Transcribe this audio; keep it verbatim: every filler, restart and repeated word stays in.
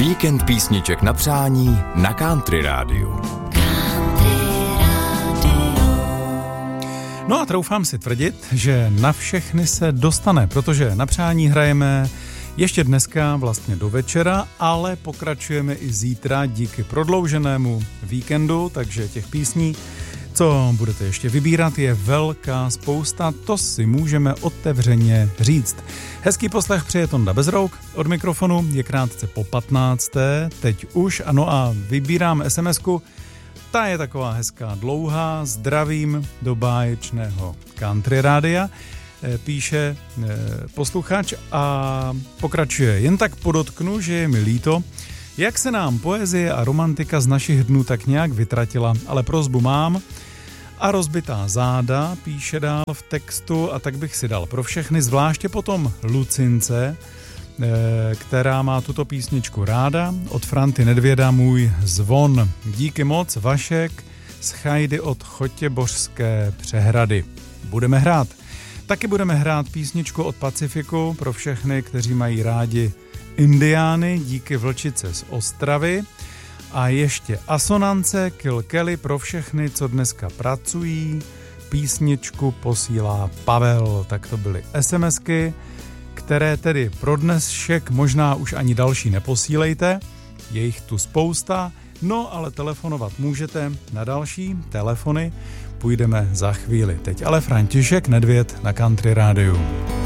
Víkend písniček na přání na Country Rádiu. No a troufám si tvrdit, že na všechny se dostane, protože na přání hrajeme ještě dneska vlastně do večera, ale pokračujeme i zítra díky prodlouženému víkendu, takže těch písní, co budete ještě vybírat, je velká spousta, to si můžeme otevřeně říct. Hezký poslech přeje Tonda Bezrouk, od mikrofonu je krátce po patnácté, teď už, ano a vybírám es em esku, ta je taková hezká, dlouhá, zdravím do báječného Country Rádia, píše posluchač a pokračuje. Jen tak podotknu, že je mi líto, jak se nám poezie a romantika z našich dnů tak nějak vytratila, ale prosbu mám a rozbitá záda, píše dál v textu, a tak bych si dal pro všechny, zvláště potom Lucince, která má tuto písničku ráda, od Franty Nedvěda Můj zvon. Díky moc, Vašek z Chajdy od Chotěbořské přehrady. Budeme hrát. Taky budeme hrát písničku od Pacifiku pro všechny, kteří mají rádi indiány, díky Vlčice z Ostravy. A ještě Asonance Kill Kelly pro všechny, co dneska pracují. Písničku posílá Pavel. Tak to byly SMSky, které tedy pro dnešek možná už ani další neposílejte. Je jich tu spousta, no ale telefonovat můžete na další telefony. Půjdeme za chvíli. Teď ale František Nedvěd na Country Rádiu.